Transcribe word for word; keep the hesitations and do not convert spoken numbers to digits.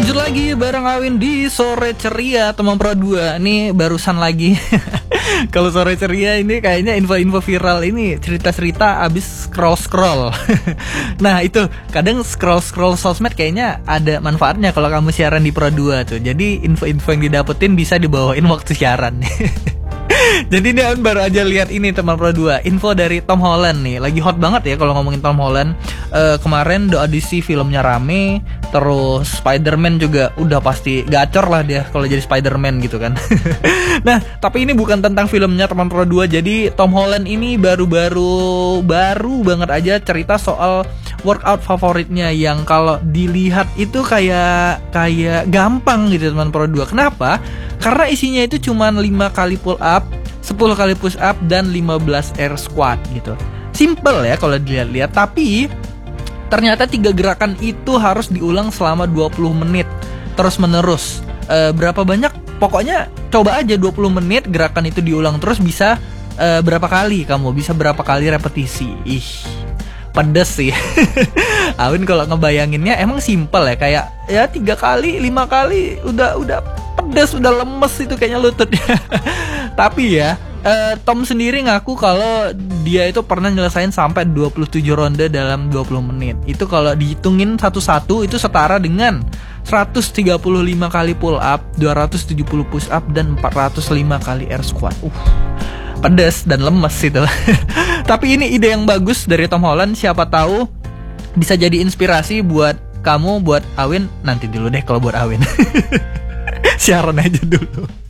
Lanjut lagi bareng Awin di Sore Ceria teman Pro dua. Ini barusan lagi. Kalau Sore Ceria ini kayaknya info-info viral ini, cerita-cerita abis scroll-scroll. Nah itu kadang scroll-scroll sosmed kayaknya ada manfaatnya kalau kamu siaran di Pro dua tuh. Jadi info-info yang didapetin bisa dibawain waktu siaran. Jadi ini baru aja lihat ini teman Pro dua, info dari Tom Holland nih. Lagi hot banget ya kalau ngomongin Tom Holland. uh, Kemarin The Odyssey filmnya rame. Terus Spider-Man juga udah pasti gacor lah dia kalau jadi Spider-Man gitu kan. Nah tapi ini bukan tentang filmnya teman Pro dua. Jadi Tom Holland ini baru-baru Baru banget aja cerita soal workout favoritnya yang kalau dilihat itu kayak Kayak gampang gitu teman Pro dua. Kenapa? Karena isinya itu cuma lima kali pull up, sepuluh kali push up, dan lima belas air squat gitu. Simple ya kalau dilihat-lihat. Tapi ternyata tiga gerakan itu harus diulang selama dua puluh menit terus menerus. e, Berapa banyak? Pokoknya coba aja dua puluh menit gerakan itu diulang terus. Bisa e, berapa kali kamu? Bisa berapa kali repetisi? Ih, pedes sih. Awin kalau ngebayanginnya emang simple ya. Kayak ya tiga kali, lima kali udah udah pedes, udah lemes itu kayaknya lututnya. Tapi ya uh, Tom sendiri ngaku kalau dia itu pernah nyelesain sampai dua puluh tujuh ronde dalam dua puluh menit. Itu kalau dihitungin satu-satu itu setara dengan seratus tiga puluh lima kali pull up, dua ratus tujuh puluh push up, dan empat ratus lima kali air squat. Uh, pedes dan lemes itu. Tapi ini ide yang bagus dari Tom Holland. Siapa tahu bisa jadi inspirasi buat kamu, buat Awin. Nanti dulu deh kalau buat Awin. Siaran aja dulu.